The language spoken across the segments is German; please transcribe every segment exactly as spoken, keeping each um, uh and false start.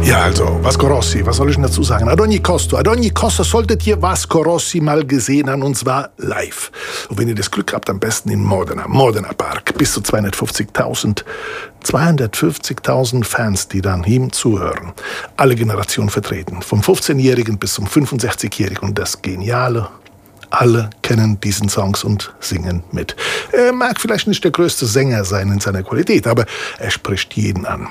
Ja, also, Vasco Rossi, was soll ich denn dazu sagen? Ad ogni costo, ad ogni costo solltet ihr Vasco Rossi mal gesehen haben, und zwar live. Und wenn ihr das Glück habt, am besten in Modena, Modena Park. Bis zu zweihundertfünfzigtausend, zweihundertfünfzigtausend Fans, die dann ihm zuhören. Alle Generationen vertreten, vom fünfzehnjährigen bis zum fünfundsechzigjährigen. Und das Geniale: alle kennen diesen Songs und singen mit. Er mag vielleicht nicht der größte Sänger sein in seiner Qualität, aber er spricht jeden an.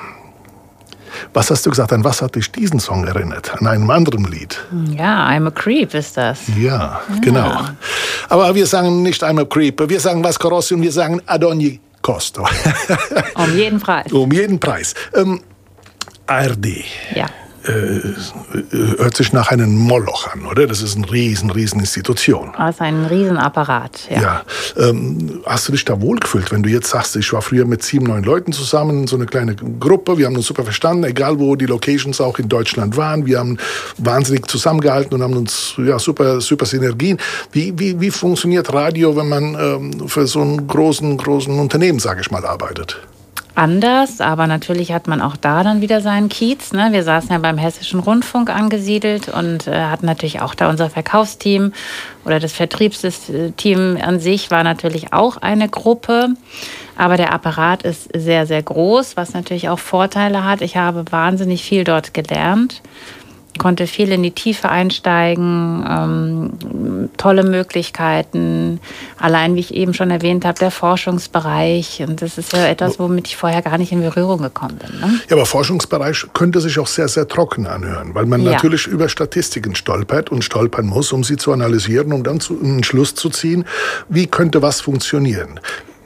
Was hast du gesagt, an was hat dich diesen Song erinnert? An einem anderen Lied? Ja, I'm a Creep ist das. Ja, ja, genau. Aber wir sagen nicht I'm a Creep, wir sagen Vasco Rossi und wir sagen ad ogni costo. Um jeden Preis. Um jeden Preis. Ähm, A R D. Ja. Äh, hört sich nach einem Moloch an, oder? Das ist eine riesen, riesen Institution. Das ist ein Riesenapparat, ja. ja. Ähm, hast du dich da wohlgefühlt, wenn du jetzt sagst, ich war früher mit sieben, neun Leuten zusammen, so eine kleine Gruppe, wir haben uns super verstanden, egal wo die Locations auch in Deutschland waren, wir haben wahnsinnig zusammengehalten und haben uns ja, super, super Synergien. Wie, wie, wie funktioniert Radio, wenn man ähm, für so einen großen, großen Unternehmen, sage ich mal, arbeitet? Anders, aber natürlich hat man auch da dann wieder seinen Kiez. Ne? Wir saßen ja beim Hessischen Rundfunk angesiedelt und äh, hatten natürlich auch da unser Verkaufsteam oder das Vertriebsteam an sich war natürlich auch eine Gruppe. Aber der Apparat ist sehr, sehr groß, was natürlich auch Vorteile hat. Ich habe wahnsinnig viel dort gelernt. Konnte viel in die Tiefe einsteigen, ähm, tolle Möglichkeiten. Allein, wie ich eben schon erwähnt habe, der Forschungsbereich. Und das ist ja etwas, womit ich vorher gar nicht in Berührung gekommen bin. Ne? Ja, aber Forschungsbereich könnte sich auch sehr, sehr trocken anhören, weil man ja. natürlich über Statistiken stolpert und stolpern muss, um sie zu analysieren, um dann zu, einen Schluss zu ziehen, wie könnte was funktionieren.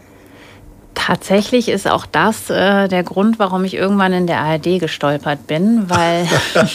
Tatsächlich ist auch das äh, der Grund, warum ich irgendwann in der A R D gestolpert bin, weil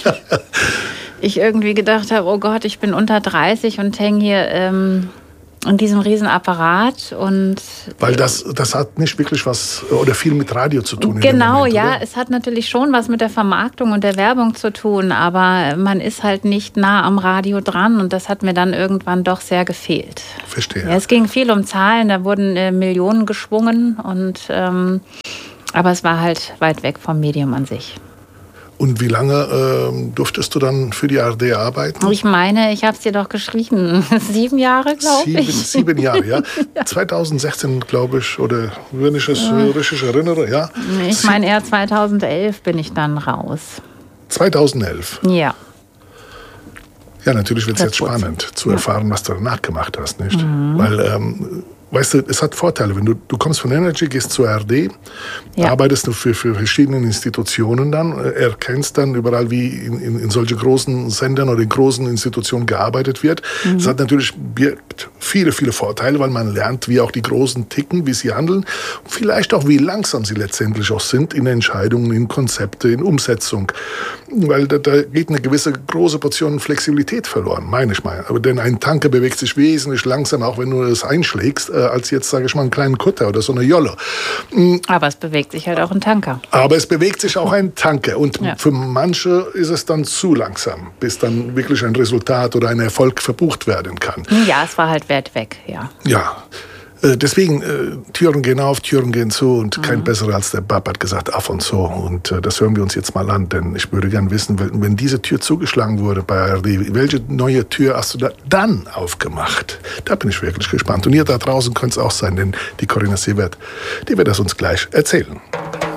ich irgendwie gedacht habe, oh Gott, ich bin unter dreißig und hänge hier ähm, in diesem Riesenapparat. Und weil das, das hat nicht wirklich was oder viel mit Radio zu tun. Genau, Moment, ja, oder? Es hat natürlich schon was mit der Vermarktung und der Werbung zu tun, aber man ist halt nicht nah am Radio dran und das hat mir dann irgendwann doch sehr gefehlt. Verstehe. Ja, es ging viel um Zahlen, da wurden äh, Millionen geschwungen, und, ähm, aber es war halt weit weg vom Medium an sich. Und wie lange ähm, durftest du dann für die A R D arbeiten? Ich meine, ich habe es dir doch geschrieben, sieben Jahre, glaube ich. Sieben, sieben Jahre, ja. ja. zweitausendsechzehn, glaube ich, oder wenn ich es ja. richtig erinnere, ja. Ich meine, eher zweitausendelf bin ich dann raus. zweitausendelf? Ja. Ja, natürlich wird es jetzt spannend zu erfahren, was du danach gemacht hast, nicht? Mhm. Weil, ähm, weißt du, es hat Vorteile. Wenn du, du kommst von Energy, gehst zur A R D, ja. arbeitest du für, für verschiedene Institutionen dann, erkennst dann überall, wie in, in, in solche großen Sendern oder in großen Institutionen gearbeitet wird. Mhm. Das hat natürlich birgt viele, viele Vorteile, weil man lernt, wie auch die Großen ticken, wie sie handeln. Und vielleicht auch, wie langsam sie letztendlich auch sind in Entscheidungen, in Konzepte, in Umsetzung. Weil da, da geht eine gewisse große Portion Flexibilität verloren, meine ich mal. Aber denn ein Tanker bewegt sich wesentlich langsamer, auch wenn du es einschlägst, als jetzt, sage ich mal, einen kleinen Kutter oder so eine Jolle. Aber es bewegt sich halt auch ein Tanker. Aber es bewegt sich auch ein Tanker. Und ja. für manche ist es dann zu langsam, bis dann wirklich ein Resultat oder ein Erfolg verbucht werden kann. Ja, es war halt weit weg, ja. Ja. Deswegen, äh, Türen gehen auf, Türen gehen zu und mhm. kein besserer als der Bab hat gesagt, auf und so. Und äh, das hören wir uns jetzt mal an, denn ich würde gern wissen, wenn, wenn diese Tür zugeschlagen wurde bei A R D, welche neue Tür hast du da dann aufgemacht? Da bin ich wirklich gespannt. Und ihr da draußen könnt es auch sein, denn die Corinna Sievert, die wird das uns gleich erzählen.